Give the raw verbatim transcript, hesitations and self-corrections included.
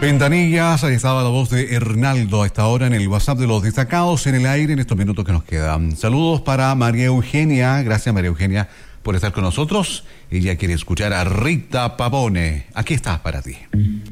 Ventanillas, ahí estaba la voz de Hernaldo a esta hora en el WhatsApp de los destacados en el aire en estos minutos que nos quedan. Saludos para María Eugenia, gracias María Eugenia por estar con nosotros. Ella quiere escuchar a Rita Pavone. Aquí está para ti.